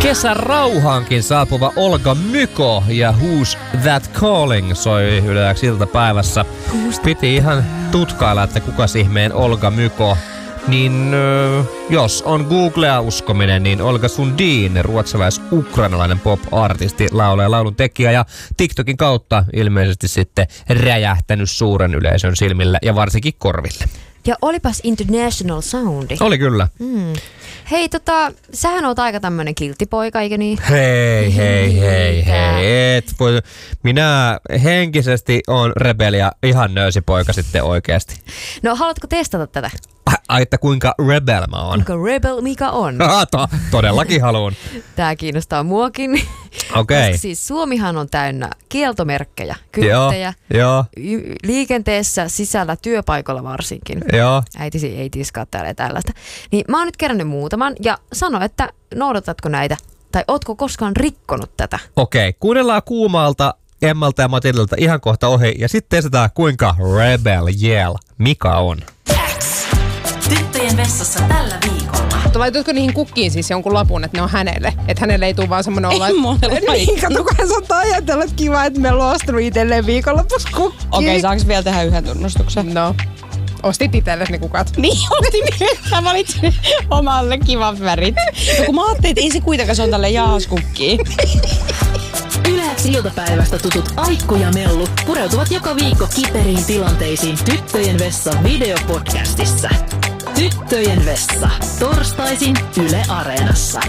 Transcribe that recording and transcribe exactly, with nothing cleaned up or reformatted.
Kesän rauhaankin saapuva Olga Myko ja Who's That Calling soi yleensä iltapäivässä. Piti ihan tutkailla, että kukas ihmeen Olga Myko. Niin ö, jos on Googlea uskominen, niin Olga Sundin, ruotsalais-ukrainalainen pop-artisti, laulaja, laulun tekijä ja TikTokin kautta ilmeisesti sitten räjähtänyt suuren yleisön silmille ja varsinkin korville. Ja olipas international soundi. Oli kyllä. Mm. Hei, tota, sähän oot aika tämmönen kilttipoika, eikö niin? Hei, hei, hei, hei. Et voi, minä henkisesti on rebelia ihan nöysipoika sitten oikeasti. No, haluatko testata tätä? Ai, että kuinka rebel mä oon? Kuinka rebel mikä on? Ah, to, todellakin haluun. Tää kiinnostaa muakin. Okei. Okay. Koska siis Suomihan on täynnä kieltomerkkejä, kylttejä, Joo, y- liikenteessä, sisällä, työpaikalla varsinkin. Joo. Äitisi ei tiskaa täällä ja tällaista. Niin mä oon nyt kerännyt muutaman ja sano, että noudatatko näitä tai ootko koskaan rikkonut tätä? Okei, okay. Kuunnellaan Kuumalta, Emmalta ja Matildalta ihan kohta ohi ja sitten testataan kuinka rebel yell Mika on. Tyttöjen vessassa tällä viikolla. Laitatko niihin kukkiin siis jonkun lapun, että ne on hänelle? Että hänelle ei tule vaan semmoinen olla, että niin, kato, kun hän saattaa ajatella, että kiva, että me ollaan ostanut itselleen viikonlopussa kukkiin. Okei, okay, saaks vielä tehdä yhden tunnustuksen? No. Ostit itsellesi ne kukat. Niin, ostin. Mä valitsin omalle kivat värit. No kun mä ajattelin, että ei se kuitenkaan, se on tälleen jaas kukkiin. Yleäksi iltapäivästä tutut Aikku ja Mellu pureutuvat joka viikko kiperiin tilanteisiin Tyttöjen vessan videopodcastissa. Tyttöjen vessa. Torstaisin Yle Areenassa.